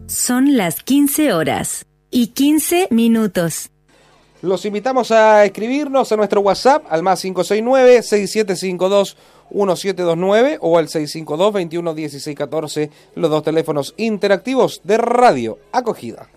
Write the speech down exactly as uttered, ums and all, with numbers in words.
Son las quince horas y quince minutos. Los invitamos a escribirnos a nuestro WhatsApp al más cinco seis nueve, seis siete cinco dos, uno siete dos nueve o al seis cinco dos, veintiuno dieciséis catorce, los dos teléfonos interactivos de Radio Acogida.